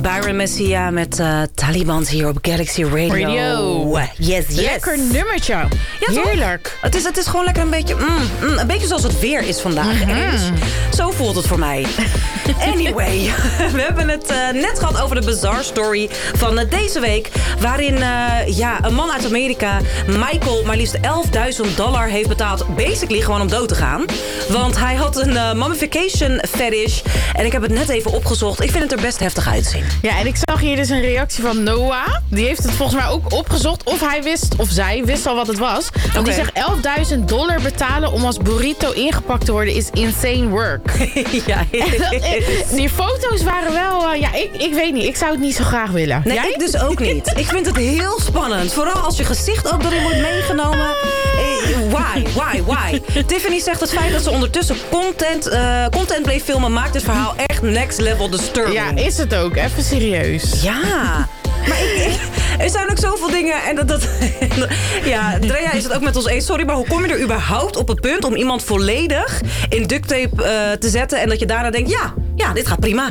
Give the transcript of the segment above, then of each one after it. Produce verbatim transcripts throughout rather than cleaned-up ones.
Byron Messia met uh, Taliban hier op Galaxy Radio. Radio. Yes, yes. Lekker nummertje. Ja, heerlijk. Het is, het is gewoon lekker een beetje... Mm, mm, een beetje zoals het weer is vandaag. Mm-hmm. En dus, zo voelt het voor mij. Anyway, we hebben het uh, net gehad over de bizarre story van uh, deze week. Waarin uh, ja, een man uit Amerika, Michael, maar liefst elfduizend dollar heeft betaald. Basically gewoon om dood te gaan. Want hij had een uh, mummification fetish. En ik heb het net even opgezocht. Ik vind het er best heftig uitzien. Ja, en ik zag hier dus een reactie van Noah. Die heeft het volgens mij ook opgezocht. Of hij wist, of zij wist al wat het was. Want Okay. die zegt elfduizend dollar betalen om als burrito ingepakt te worden is insane work. Ja, Die foto's waren wel... Uh, ja, ik, ik weet niet. Ik zou het niet zo graag willen. nee, Jij? ik dus ook niet. Ik vind het heel spannend. Vooral als je gezicht ook erin wordt meegenomen. Eh, why, why, why? Tiffany zegt het feit dat ze ondertussen content, uh, content bleef filmen... maakt het verhaal echt next level disturbing. Ja, is het ook. Even serieus. Ja, maar ik, ik, er zijn ook zoveel dingen. En dat, dat, ja, Drea is het ook met ons eens. Sorry, maar hoe kom je er überhaupt op het punt... om iemand volledig in duct tape uh, te zetten... en dat je daarna denkt, ja, ja, dit gaat prima.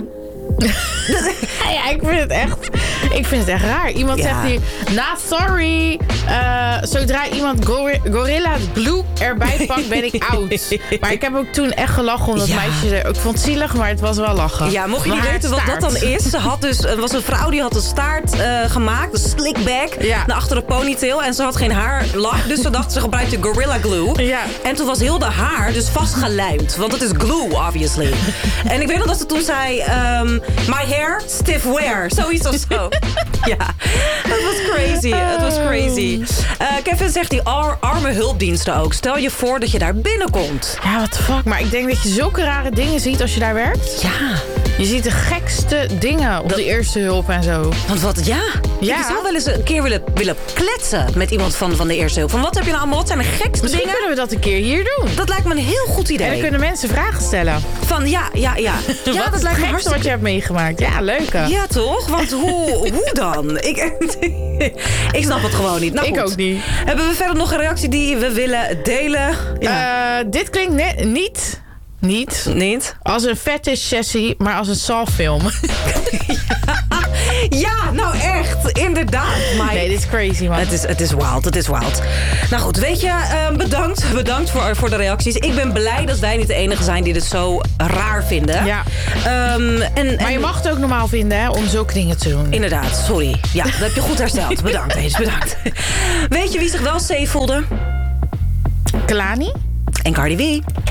Ja, ik vind het echt, ik vind het echt raar. Iemand Ja. zegt hier, nah, sorry. Uh, zodra iemand Gor- Gorilla Glue erbij pakt, ben ik oud. Maar ik heb ook toen echt gelachen om dat Ja. meisje. Ik vond het zielig, maar het was wel lachen. Ja, mocht je Maar niet haar weten wat dat staart. dan is... ze had dus, er was een vrouw die had een staart uh, gemaakt, een slickback... Ja. naar achter de ponytail en ze had geen haarlak... dus ze dacht ze gebruikte Gorilla Glue. Ja. En toen was heel de haar dus vastgelijmd. Want het is glue, obviously. En ik weet nog dat ze toen zei... Um, my hair, stiff wear. Zoiets of zo. Ja, het was crazy. Het was crazy. Uh, Kevin zegt die ar- arme hulpdiensten ook. Stel je voor dat je daar binnenkomt. Ja, what the fuck. Maar ik denk dat je zulke rare dingen ziet als je daar werkt. Ja, Je ziet de gekste dingen op Dat- de eerste hulp en zo. want wat, ja. Ja. Ik zou wel eens een keer willen, willen kletsen met iemand van, van de eerste hulp. Van wat heb je nou allemaal, wat zijn de gekste Misschien dingen? kunnen we dat een keer hier doen. Dat lijkt me een heel goed En dan idee. kunnen mensen vragen stellen. Van ja, ja, ja. Ja, wat dat is lijkt me het gekste hartstikke... wat je hebt meegemaakt? Ja, leuk. hè? Ja, toch? Want hoe, hoe dan? Ik, ik snap het gewoon niet. Nou, Ik goed. ook niet. Hebben we verder nog een reactie die we willen delen? Ja. Uh, dit klinkt net niet, niet Niet? als een fetish sessie, maar als een Saw-film. Ja, nou echt. Inderdaad. Mike. Nee, dit is crazy, man. Het is, het is wild, het is wild. Nou goed, weet je, uh, bedankt, bedankt voor, voor de reacties. Ik ben blij dat wij niet de enige zijn die dit zo raar vinden. Ja. Um, en, Maar je en- mag het ook normaal vinden, hè, om zulke dingen te doen. Inderdaad, sorry. Ja, dat heb je goed hersteld. Bedankt, eens, bedankt. Weet je wie zich wel safe voelde? Kalani? En Cardi B.